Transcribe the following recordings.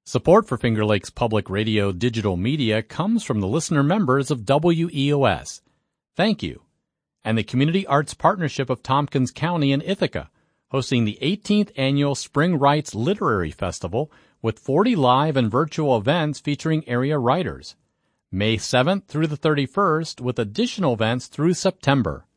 Support for Finger Lakes Public Radio digital media comes from the listener members of WEOS. Thank you. And the Community Arts Partnership of Tompkins County in Ithaca, hosting the 18th Annual Spring Writes Literary Festival with 40 live and virtual events featuring area writers. May 7th through the 31st with additional events through September.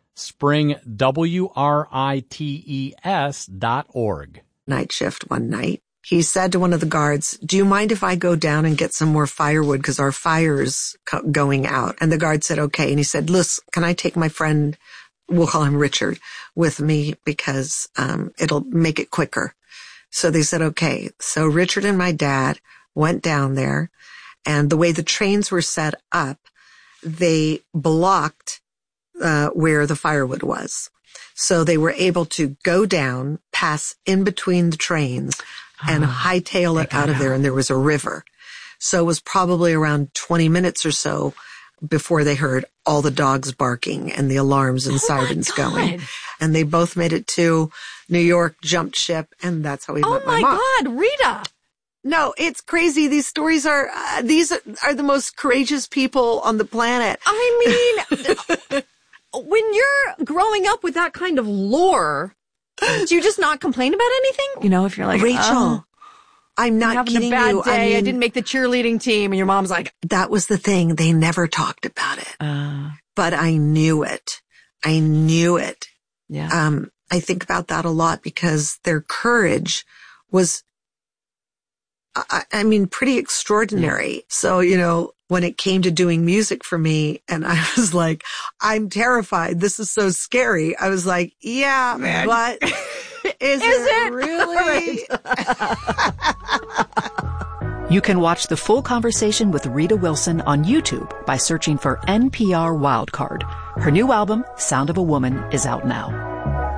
springwrites.org. Night shift one night. He said to one of the guards, "Do you mind if I go down and get some more firewood because our fire's going out?" And the guard said, "Okay." And he said, "Listen, can I take my friend," we'll call him Richard, "with me because it'll make it quicker." So they said, okay. So Richard and my dad went down there, and the way the trains were set up, they blocked where the firewood was. So they were able to go down, pass in between the trains, and hightail it out of there, and there was a river. So it was probably around 20 minutes or so before they heard all the dogs barking and the alarms and sirens going. And they both made it to New York, jumped ship, and that's how we met my mom. Oh my God, Rita! No, it's crazy. These stories are, these are the most courageous people on the planet. I mean, when you're growing up with that kind of lore, do you just not complain about anything? You know, if you're like, Rachel, I'm not kidding you. I'm having a bad day. I mean, I didn't make the cheerleading team. And your mom's like, that was the thing. They never talked about it. But I knew it. I knew it. Yeah. I think about that a lot because their courage was, I mean, pretty extraordinary. Yeah. So, you know, when it came to doing music for me, and I was like, I'm terrified. This is so scary. I was like, yeah, man. But is it really? You can watch the full conversation with Rita Wilson on YouTube by searching for NPR Wildcard. Her new album, Sound of a Woman, is out now.